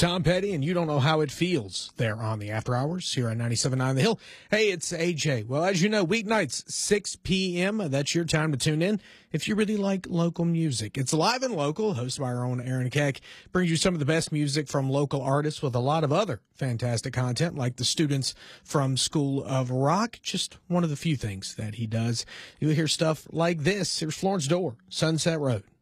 Tom Petty, and you don't know how it feels there on the After Hours here on 97.9 The Hill. Hey, it's AJ. Well, as you know, weeknights, 6 p.m., that's your time to tune in if you really like local music. It's Live and Local, hosted by our own Aaron Keck. Brings you some of the best music from local artists with a lot of other fantastic content, like the students from School of Rock. Just one of the few things that he does. You'll hear stuff like this. Here's Florence Dorr, Sunset Road.